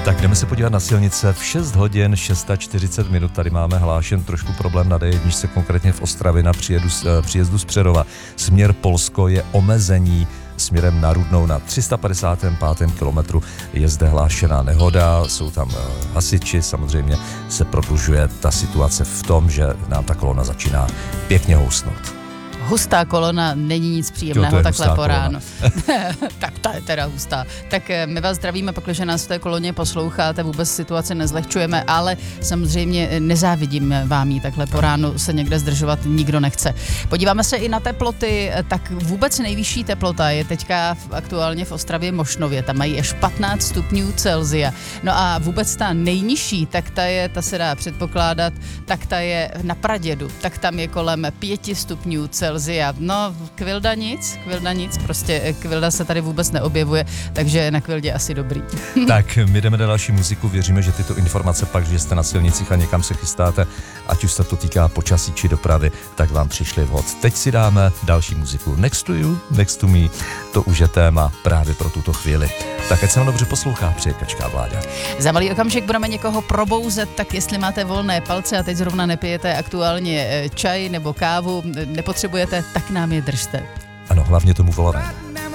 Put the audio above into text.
Tak jdeme se podívat na silnice. V 6 hodin 6:40 minut tady máme hlášen trošku problém na D1, konkrétně v Ostravě na příjezdu z Přerova. Směr Polsko je omezení směrem na Rudnou na 355. kilometru. Je zde hlášená nehoda, jsou tam hasiči, samozřejmě se prodlužuje ta situace v tom, že nám ta kolona začíná pěkně housnout. Hustá kolona není nic příjemného takhle po ránu. Tak ta je teda hustá. Tak my vás zdravíme, protože nás v té koloně posloucháte, vůbec situaci nezlehčujeme, ale samozřejmě nezávidím vám ji takhle po ránu se někde zdržovat nikdo nechce. Podíváme se i na teploty, tak vůbec nejvyšší teplota je teďka aktuálně v Ostravě Mošnově, tam mají až 15 stupňů Celsia. No a vůbec ta nejnižší, tak ta se dá předpokládat, tak ta je na Pradědu, tak tam je kolem 5 stupňů Celsia. No, Kvilda nic, prostě Kvilda se tady vůbec neobjevuje, takže na Kvildě asi dobrý. Tak, my jdeme na další muziku, věříme, že tyto informace pak, že jste na silnicích a někam se chystáte, ať už se to týká počasí či dopravy, tak vám přišli vhod. Teď si dáme další muziku. Next to you, next to me, to už je téma právě pro tuto chvíli. Tak ať se vám dobře poslouchá, přeje Kačka Vláďa. Za malý okamžik budeme někoho probouzet, tak jestli máte volné palce a teď zrovna nepijete aktuálně čaj nebo kávu, nepotřebujete, tak nám je držte. Ano, hlavně tomu volaném.